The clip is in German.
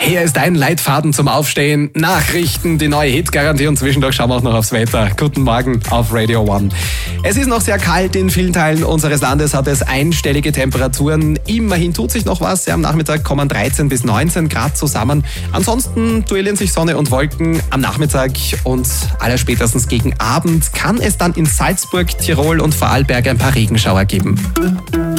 Hier ist dein Leitfaden zum Aufstehen. Nachrichten, die neue Hitgarantie und zwischendurch schauen wir auch noch aufs Wetter. Guten Morgen auf Radio One. Es ist noch sehr kalt in vielen Teilen unseres Landes, hat es einstellige Temperaturen. Immerhin tut sich noch was. Am Nachmittag kommen 13 bis 19 Grad zusammen. Ansonsten duellieren sich Sonne und Wolken. Am Nachmittag und allerspätestens gegen Abend kann es dann in Salzburg, Tirol und Vorarlberg ein paar Regenschauer geben.